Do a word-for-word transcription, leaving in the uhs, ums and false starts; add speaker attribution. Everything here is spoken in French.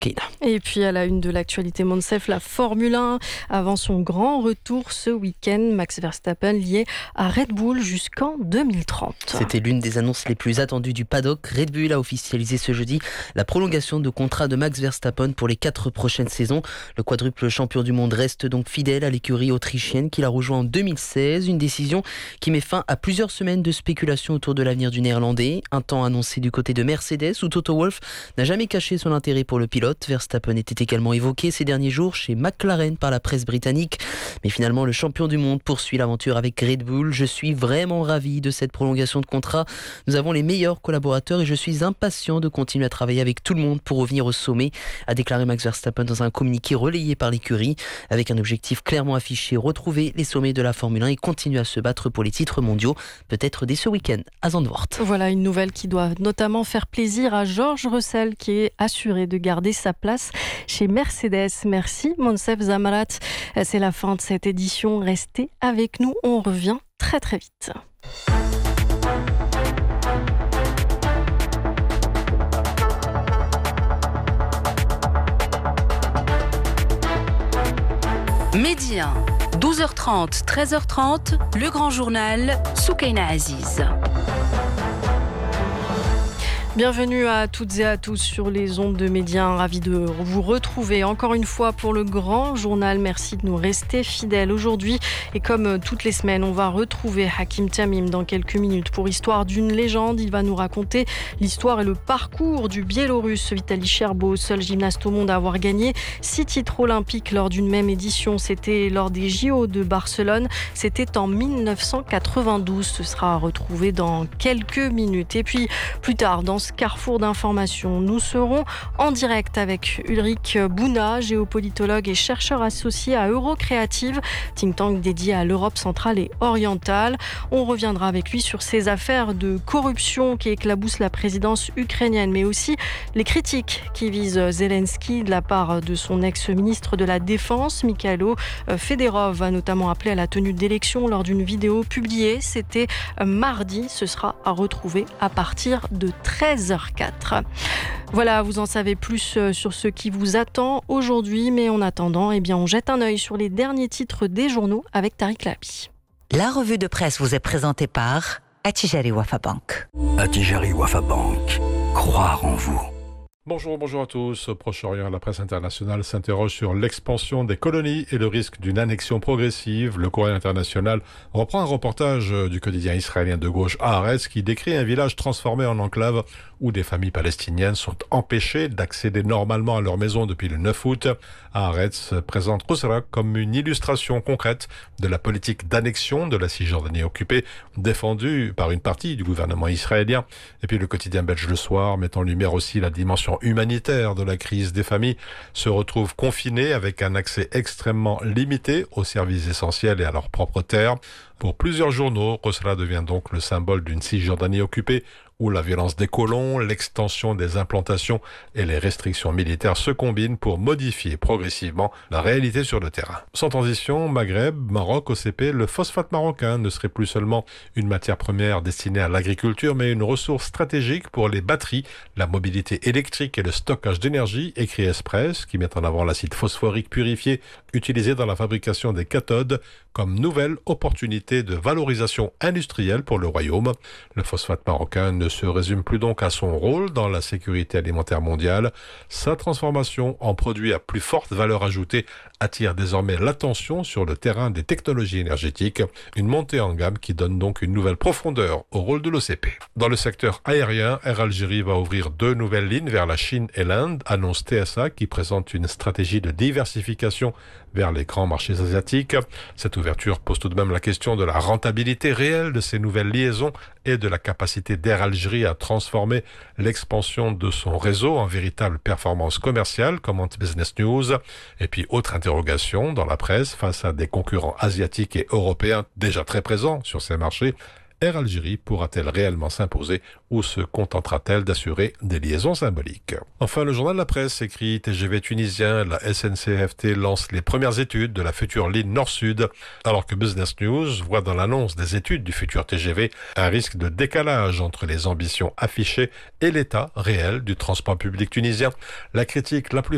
Speaker 1: Keïna.
Speaker 2: Et puis à la une de l'actualité Monsef, la Formule un avant son grand retour ce week-end. Max Verstappen lié à Red Bull jusqu'en deux mille trente.
Speaker 1: C'était l'une des annonces les plus attendues du paddock. Red Bull a officialisé ce jeudi la prolongation de contrat de Max Verstappen pour les quatre prochaines saisons. Le quadruple champion du monde reste donc fidèle à l'écurie autrichienne qu'il a rejoint en deux mille seize. Une décision qui met fin à plusieurs semaines de spéculation autour de l'avenir du néerlandais. Un temps annoncé du côté de Mercedes où Toto Wolff n'a jamais caché son intérêt pour le pilote. Verstappen était également évoqué ces derniers jours chez McLaren par la presse britannique. Mais finalement, le champion du monde poursuit l'aventure avec Red Bull. Je suis vraiment ravi de cette prolongation de contrat. Nous avons les meilleurs collaborateurs et je suis impatient de continuer à travailler avec tout le monde pour revenir au sommet, a déclaré Max Verstappen dans un communiqué relayé par l'écurie. Avec un objectif clairement affiché, retrouver les sommets de la Formule un et continuer à se battre pour les titres mondiaux, peut-être dès ce week-end à Zandvoort.
Speaker 2: Voilà une nouvelle qui doit notamment faire plaisir à George Russell qui est assuré de garder sa place chez Mercedes. Merci Monsef Zamarat. C'est la fin de cette édition. Restez avec nous, on revient très très vite.
Speaker 3: Midi un, douze heures trente, treize heures trente, le grand journal Soukaina Aziz.
Speaker 2: Bienvenue à toutes et à tous sur les ondes de Média. Ravi de vous retrouver encore une fois pour le grand journal. Merci de nous rester fidèles aujourd'hui. Et comme toutes les semaines, on va retrouver Hakim Tamim dans quelques minutes pour Histoire d'une légende. Il va nous raconter l'histoire et le parcours du Biélorusse Vitaly Cherbo, seul gymnaste au monde à avoir gagné six titres olympiques lors d'une même édition. C'était lors des J O de Barcelone. C'était en mille neuf cent quatre-vingt-douze. Ce sera retrouvé dans quelques minutes. Et puis plus tard, dans ce carrefour d'information, nous serons en direct avec Ulrich Bouna, géopolitologue et chercheur associé à Eurocreative, think tank dédié à l'Europe centrale et orientale. On reviendra avec lui sur ces affaires de corruption qui éclaboussent la présidence ukrainienne, mais aussi les critiques qui visent Zelensky de la part de son ex-ministre de la Défense. Mikhailo Fedorov a notamment appelé à la tenue d'élections lors d'une vidéo publiée. C'était mardi. Ce sera à retrouver à partir de treize heures quatre. Voilà, vous en savez plus sur ce qui vous attend aujourd'hui, mais en attendant, eh bien, on jette un œil sur les derniers titres des journaux avec Tariq Labi.
Speaker 4: La revue de presse vous est présentée par Attijari Wafa Bank.
Speaker 5: Attijari Wafa Bank, croire en vous.
Speaker 6: Bonjour, bonjour à tous. Au Proche-Orient, la presse internationale s'interroge sur l'expansion des colonies et le risque d'une annexion progressive. Le Courrier international reprend un reportage du quotidien israélien de gauche Haaretz qui décrit un village transformé en enclave où des familles palestiniennes sont empêchées d'accéder normalement à leur maison depuis le neuf août. Haaretz présente Qusra comme une illustration concrète de la politique d'annexion de la Cisjordanie occupée, défendue par une partie du gouvernement israélien. Et puis le quotidien belge Le Soir met en lumière aussi la dimension humanitaire de la crise. Des familles se retrouvent confinées avec un accès extrêmement limité aux services essentiels et à leur propre terre. Pour plusieurs journaux, Qusra devient donc le symbole d'une Cisjordanie occupée où la violence des colons, l'extension des implantations et les restrictions militaires se combinent pour modifier progressivement la réalité sur le terrain. Sans transition, Maghreb, Maroc, O C P, le phosphate marocain ne serait plus seulement une matière première destinée à l'agriculture, mais une ressource stratégique pour les batteries, la mobilité électrique et le stockage d'énergie, écrit Express, qui met en avant l'acide phosphorique purifié utilisé dans la fabrication des cathodes comme nouvelle opportunité de valorisation industrielle pour le royaume. Le phosphate marocain ne se résume plus donc à son rôle dans la sécurité alimentaire mondiale. Sa transformation en produit à plus forte valeur ajoutée attire désormais l'attention sur le terrain des technologies énergétiques, une montée en gamme qui donne donc une nouvelle profondeur au rôle de l'O C P. Dans le secteur aérien, Air Algérie va ouvrir deux nouvelles lignes vers la Chine et l'Inde, annonce T S A qui présente une stratégie de diversification vers les grands marchés asiatiques. Cette ouverture pose tout de même la question de la rentabilité réelle de ces nouvelles liaisons et de la capacité d'Air Algérie à transformer l'expansion de son réseau en véritable performance commerciale, commente Business News. Et puis, autre interrogation dans la presse, face à des concurrents asiatiques et européens déjà très présents sur ces marchés, Air Algérie pourra-t-elle réellement s'imposer ou se contentera-t-elle d'assurer des liaisons symboliques? Enfin, le journal La Presse écrit T G V tunisien, la S N C F T lance les premières études de la future ligne Nord-Sud, alors que Business News voit dans l'annonce des études du futur T G V un risque de décalage entre les ambitions affichées et l'état réel du transport public tunisien. La critique la plus